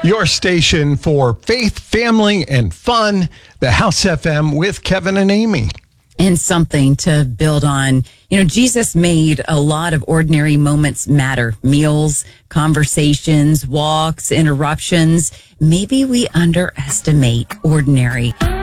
Your station for faith, family, and fun, the House FM with Kevin and Amy. And something to build on. You know, Jesus made a lot of ordinary moments matter. Meals, conversations, walks, interruptions. Maybe we underestimate ordinary.